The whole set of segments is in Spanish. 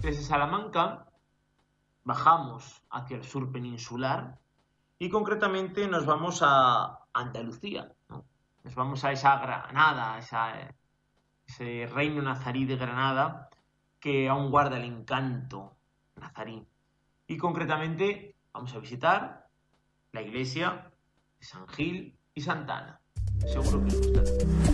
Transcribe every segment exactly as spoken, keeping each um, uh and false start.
Desde Salamanca bajamos hacia el sur peninsular y concretamente nos vamos a Andalucía, ¿no? Nos vamos a esa Granada, a esa, ese reino nazarí de Granada que aún guarda el encanto nazarí. Y concretamente vamos a visitar la iglesia de San Gil y Santa Ana. Seguro que os gusta.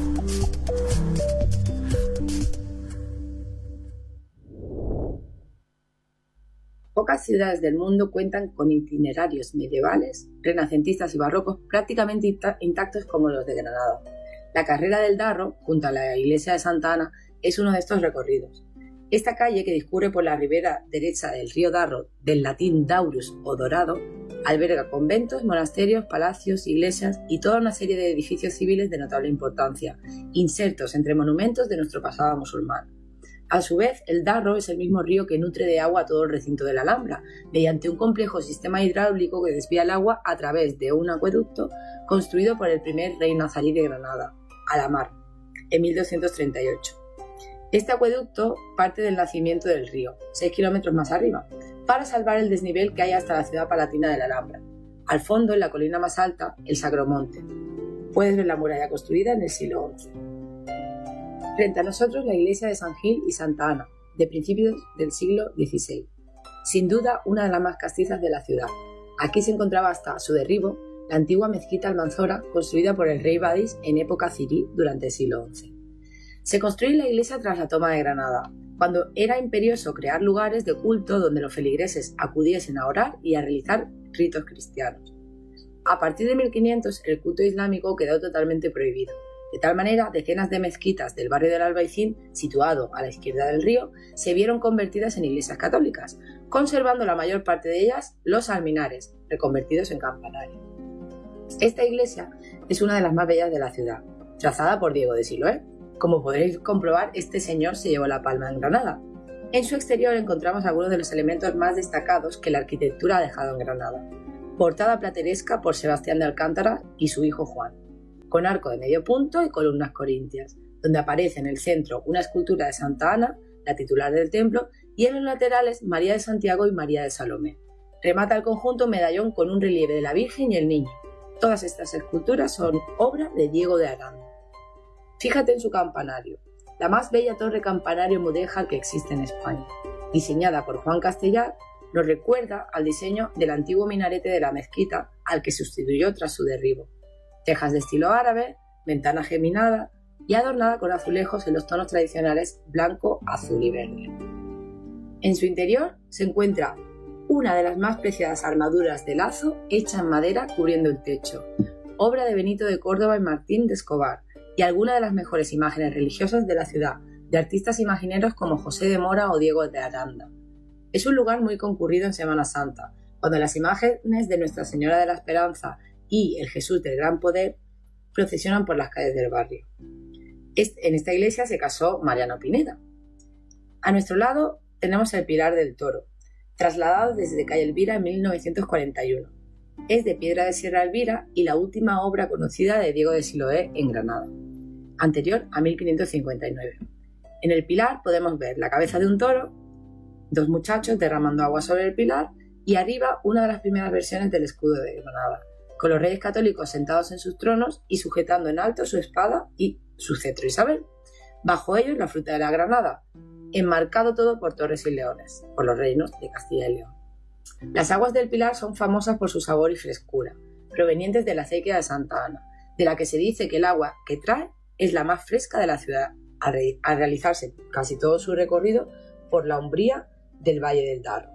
Pocas ciudades del mundo cuentan con itinerarios medievales, renacentistas y barrocos prácticamente intactos como los de Granada. La carrera del Darro, junto a la iglesia de Santa Ana, es uno de estos recorridos. Esta calle, que discurre por la ribera derecha del río Darro, del latín daurus o dorado, alberga conventos, monasterios, palacios, iglesias y toda una serie de edificios civiles de notable importancia, insertos entre monumentos de nuestro pasado musulmán. A su vez, el Darro es el mismo río que nutre de agua todo el recinto de la Alhambra, mediante un complejo sistema hidráulico que desvía el agua a través de un acueducto construido por el primer rey nazarí de Granada, Al-Ahmar, en mil doscientos treinta y ocho. Este acueducto parte del nacimiento del río, seis kilómetros más arriba, para salvar el desnivel que hay hasta la ciudad palatina de la Alhambra. Al fondo, en la colina más alta, el Sagromonte. Puedes ver la muralla construida en el siglo once. Frente a nosotros, la iglesia de San Gil y Santa Ana, de principios del siglo dieciséis. Sin duda, una de las más castizas de la ciudad. Aquí se encontraba hasta su derribo la antigua mezquita Almanzora, construida por el rey Badis en época cirí durante el siglo once. Se construyó la iglesia tras la toma de Granada, cuando era imperioso crear lugares de culto donde los feligreses acudiesen a orar y a realizar ritos cristianos. A partir de mil quinientos, el culto islámico quedó totalmente prohibido. De tal manera, decenas de mezquitas del barrio del Albaicín, situado a la izquierda del río, se vieron convertidas en iglesias católicas, conservando la mayor parte de ellas los alminares, reconvertidos en campanario. Esta iglesia es una de las más bellas de la ciudad, trazada por Diego de Siloé. Como podréis comprobar, este señor se llevó la palma en Granada. En su exterior encontramos algunos de los elementos más destacados que la arquitectura ha dejado en Granada. Portada plateresca por Sebastián de Alcántara y su hijo Juan, con arco de medio punto y columnas corintias, donde aparece en el centro una escultura de Santa Ana, la titular del templo, y en los laterales María de Santiago y María de Salomé. Remata el conjunto un medallón con un relieve de la Virgen y el Niño. Todas estas esculturas son obra de Diego de Aranda. Fíjate en su campanario, la más bella torre campanario mudéjar que existe en España. Diseñada por Juan Castellar, nos recuerda al diseño del antiguo minarete de la mezquita al que sustituyó tras su derribo. Tejas de estilo árabe, ventana geminada y adornada con azulejos en los tonos tradicionales blanco, azul y verde. En su interior se encuentra una de las más preciadas armaduras de lazo hecha en madera cubriendo el techo, obra de Benito de Córdoba y Martín de Escobar, y algunas de las mejores imágenes religiosas de la ciudad, de artistas imagineros como José de Mora o Diego de Aranda. Es un lugar muy concurrido en Semana Santa, cuando las imágenes de Nuestra Señora de la Esperanza y el Jesús del Gran Poder procesionan por las calles del barrio. En esta iglesia se casó Mariano Pineda. A nuestro lado tenemos el Pilar del Toro, trasladado desde calle Elvira en mil novecientos cuarenta y uno. Es de piedra de Sierra Elvira y la última obra conocida de Diego de Siloé en Granada, anterior a mil quinientos cincuenta y nueve. En el pilar podemos ver la cabeza de un toro, dos muchachos derramando agua sobre el pilar y arriba una de las primeras versiones del escudo de Granada, con los reyes católicos sentados en sus tronos y sujetando en alto su espada y su cetro Isabel. Bajo ellos la fruta de la Granada, enmarcado todo por torres y leones, por los reinos de Castilla y León. Las aguas del Pilar son famosas por su sabor y frescura, provenientes de la acequia de Santa Ana, de la que se dice que el agua que trae es la más fresca de la ciudad, al, re- al realizarse casi todo su recorrido por la umbría del Valle del Darro.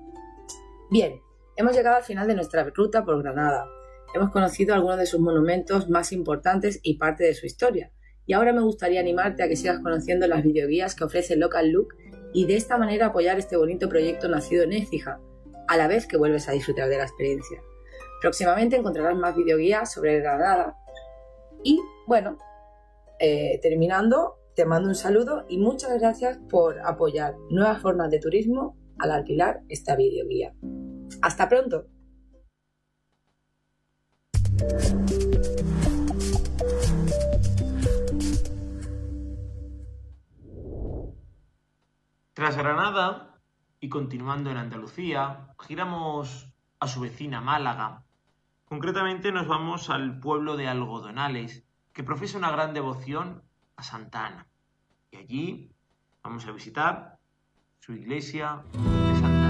Bien, hemos llegado al final de nuestra ruta por Granada. Hemos conocido algunos de sus monumentos más importantes y parte de su historia, y ahora me gustaría animarte a que sigas conociendo las videoguías que ofrece Local Look y de esta manera apoyar este bonito proyecto nacido en Écija, a la vez que vuelves a disfrutar de la experiencia. Próximamente encontrarás más videoguías sobre Granada. Y bueno, eh, terminando, te mando un saludo y muchas gracias por apoyar nuevas formas de turismo al alquilar esta videoguía. ¡Hasta pronto! Tras Granada, Y continuando en Andalucía, giramos a su vecina Málaga. Concretamente nos vamos al pueblo de Algodonales, que profesa una gran devoción a Santa Ana. Y allí vamos a visitar su iglesia de Santa